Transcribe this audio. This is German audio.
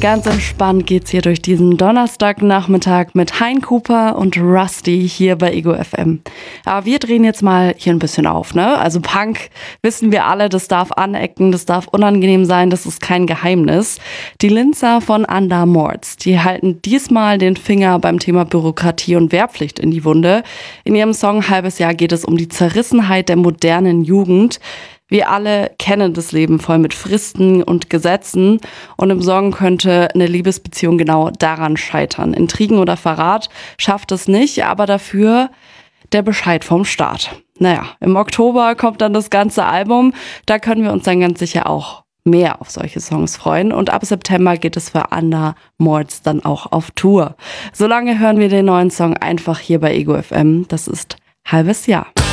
Ganz entspannt geht's hier durch diesen Donnerstagnachmittag mit Hein Cooper und Rusty hier bei Ego FM. Aber wir drehen jetzt mal hier ein bisschen auf, ne? Also Punk, wissen wir alle, das darf anecken, das darf unangenehm sein, das ist kein Geheimnis. Die Linzer von Under Mords, die halten diesmal den Finger beim Thema Bürokratie und Wehrpflicht in die Wunde. In ihrem Song Halbes Jahr geht es um die Zerrissenheit der modernen Jugend. Wir alle kennen das Leben voll mit Fristen und Gesetzen und im Song könnte eine Liebesbeziehung genau daran scheitern. Intrigen oder Verrat schafft es nicht, aber dafür der Bescheid vom Staat. Naja, im Oktober kommt dann das ganze Album, da können wir uns dann ganz sicher auch mehr auf solche Songs freuen und ab September geht es für Under Mords dann auch auf Tour. Solange hören wir den neuen Song einfach hier bei Ego FM, das ist Halbes Jahr.